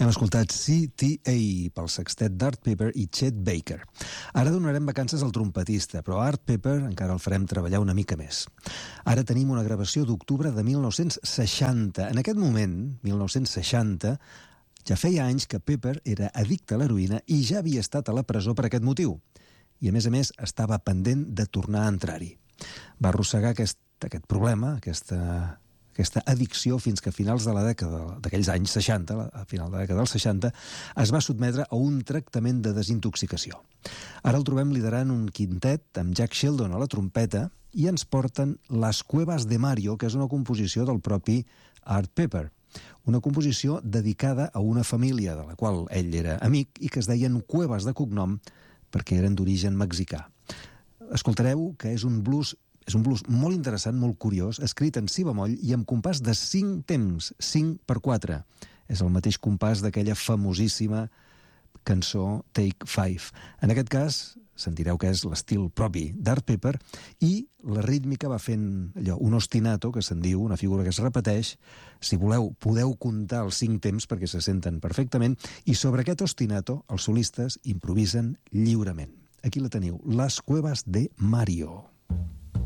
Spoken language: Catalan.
Hem escoltat CTA pel sextet d'Art Pepper i Chet Baker. Ara donarem vacances al trompetista, però Art Pepper encara el farem treballar una mica més. Ara tenim una gravació d'octubre de 1960. En aquest moment, 1960, ja feia anys que Pepper era addicte a l'heroïna i ja havia estat a la presó per aquest motiu. I a més, estava pendent de tornar a entrar-hi. Va arrossegar aquest problema, aquesta addicció fins que a finals de la dècada d'aquells anys 60, a final de la dècada dels 60, es va sotmetre a un tractament de desintoxicació. Ara el trobem liderant un quintet amb Jack Sheldon a la trompeta i ens porten Las Cuevas de Mario, que és una composició del propi Art Pepper. Una composició dedicada a una família de la qual ell era amic i que es deien Cuevas de cognom perquè eren d'origen mexicà. Escoltareu que és un blues molt interessant, molt curiós, escrit en si bemoll i amb compàs de 5 temps, 5/4. És el mateix compàs d'aquella famosíssima cançó Take 5. En aquest cas, sentireu que és l'estil propi d'Art Pepper i la rítmica va fent allò, un ostinato, que se'n diu, una figura que es repeteix. Si voleu, podeu comptar els 5 temps perquè se senten perfectament i sobre aquest ostinato els solistes improvisen lliurement. Aquí la teniu, Las Cuevas de Mario.